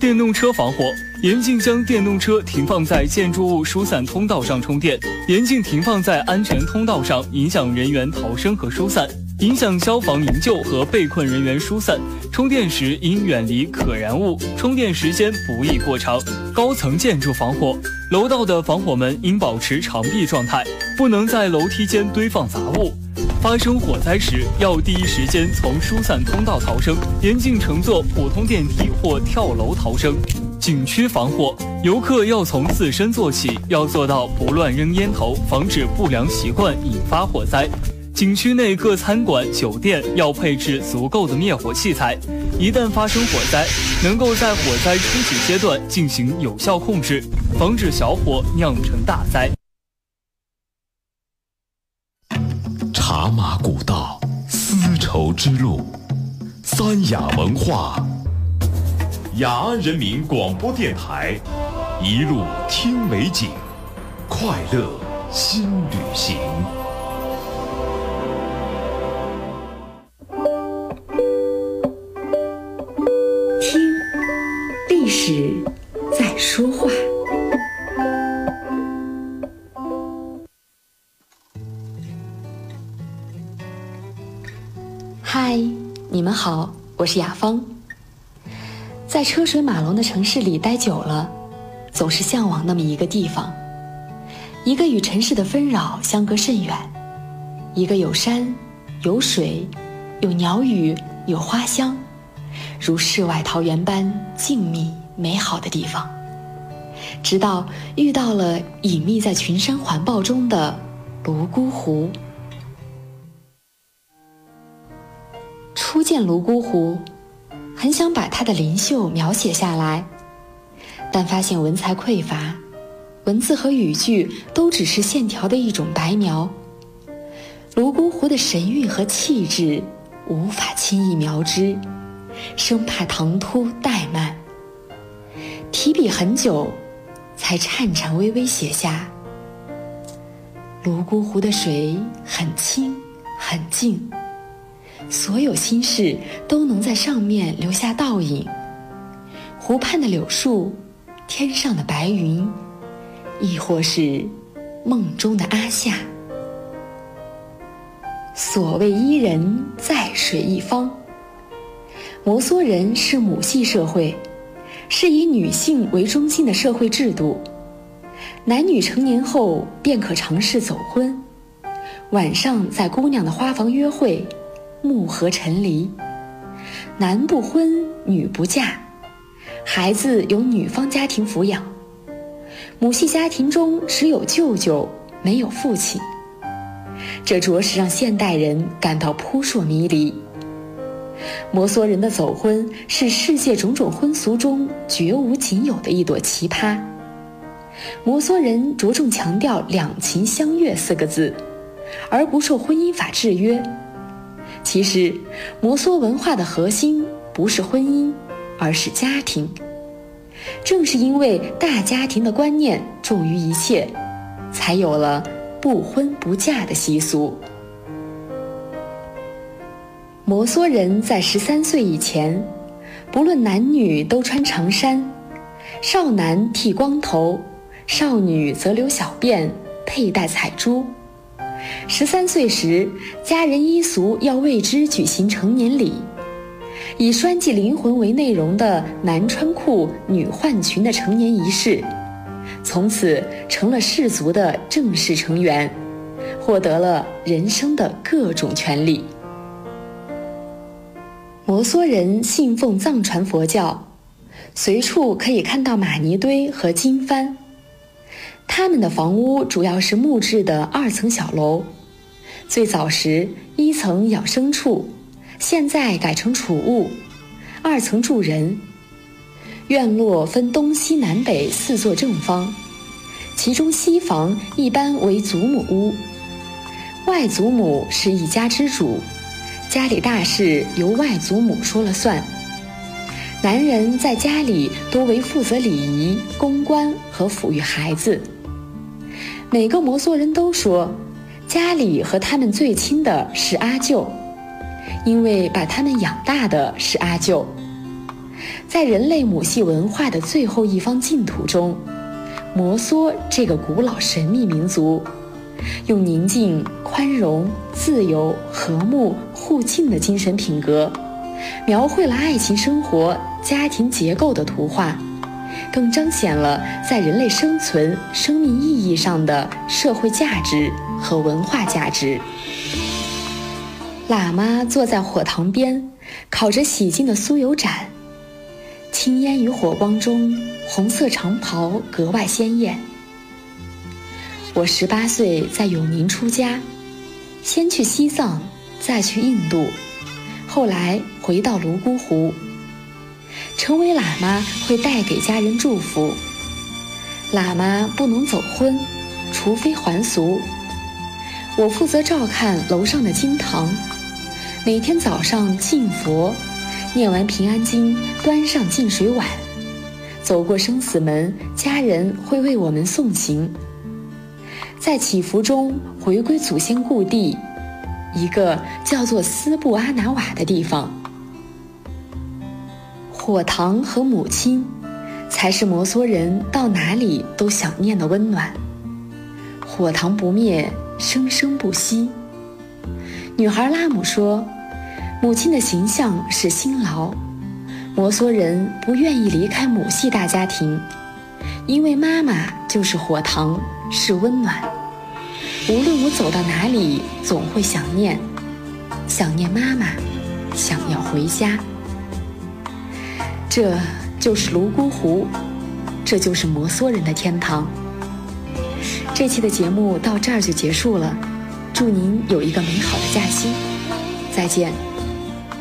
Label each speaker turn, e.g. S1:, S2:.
S1: 电动车防火，严禁将电动车停放在建筑物疏散通道上充电，严禁停放在安全通道上，影响人员逃生和疏散，影响消防营救和被困人员疏散。充电时应远离可燃物，充电时间不宜过长。高层建筑防火，楼道的防火门应保持长闭状态，不能在楼梯间堆放杂物。发生火灾时，要第一时间从疏散通道逃生，严禁乘坐普通电梯或跳楼逃生。景区防火，游客要从自身做起，要做到不乱扔烟头，防止不良习惯引发火灾。景区内各餐馆、酒店要配置足够的灭火器材，一旦发生火灾，能够在火灾初期阶段进行有效控制，防止小火酿成大灾。
S2: 茶马古道，丝绸之路，三雅文化，雅安人民广播电台，一路听美景，快乐新旅行。
S3: 听，历史在说话。嗨，你们好，我是雅芳。在车水马龙的城市里待久了，总是向往那么一个地方，一个与尘世的纷扰相隔甚远，一个有山有水有鸟语有花香，如世外桃源般静谧美好的地方。直到遇到了隐秘在群山环抱中的泸沽湖。初见泸沽湖，很想把它的灵秀描写下来，但发现文采匮乏，文字和语句都只是线条的一种白描。泸沽湖的神韵和气质无法轻易描之，生怕唐突怠慢。提笔很久，才颤颤巍巍写下：泸沽湖的水很清很静，所有心事都能在上面留下倒影。湖畔的柳树，天上的白云，亦或是梦中的阿夏。所谓伊人，在水一方。摩梭人是母系社会，是以女性为中心的社会制度，男女成年后便可尝试走婚，晚上在姑娘的花房约会，暮合沉离，男不婚女不嫁，孩子由女方家庭抚养，母系家庭中只有舅舅，没有父亲。这着实让现代人感到扑朔迷离。摩梭人的走婚是世界种种婚俗中绝无仅有的一朵奇葩。摩梭人着重强调两情相悦4个字，而不受婚姻法制约。其实摩梭文化的核心不是婚姻，而是家庭。正是因为大家庭的观念重于一切，才有了不婚不嫁的习俗。摩梭人在13岁以前，不论男女都穿长衫，少男剃光头，少女则留小辫，佩戴彩珠。13岁时，家人依俗要为之举行成年礼，以拴系灵魂为内容的男穿裤女换裙的成年仪式，从此成了氏族的正式成员，获得了人生的各种权利。摩梭人信奉藏传佛教，随处可以看到玛尼堆和经幡。他们的房屋主要是木质的2层小楼，最早时1层养牲畜，现在改成储物，2层住人。院落分东西南北4座正方，其中西房一般为祖母屋，外祖母是一家之主，家里大事由外祖母说了算。男人在家里多为负责礼仪、公关和抚育孩子。每个摩梭人都说，家里和他们最亲的是阿舅，因为把他们养大的是阿舅。 在人类母系文化的最后一方净土中，摩梭这个古老神秘民族，用宁静、宽容、自由、和睦、互敬的精神品格，描绘了爱情生活、家庭结构的图画，更彰显了在人类生存、生命意义上的社会价值和文化价值。喇嘛坐在火塘边，烤着洗净的酥油盏，青烟与火光中，红色长袍格外鲜艳。我18岁在永宁出家，先去西藏，再去印度，后来回到泸沽湖。成为喇嘛会带给家人祝福，喇嘛不能走婚，除非还俗。我负责照看楼上的经堂，每天早上敬佛，念完平安经，端上净水碗，走过生死门，家人会为我们送行。在祈福中回归祖先故地，一个叫做斯布阿拿瓦的地方。火塘和母亲，才是摩梭人到哪里都想念的温暖。火塘不灭，生生不息。女孩拉姆说，母亲的形象是辛劳，摩梭人不愿意离开母系大家庭，因为妈妈就是火塘，是温暖。无论我走到哪里，总会想念妈妈，想要回家。这就是泸沽湖，这就是摩梭人的天堂。这期的节目到这儿就结束了，祝您有一个美好的假期，再见。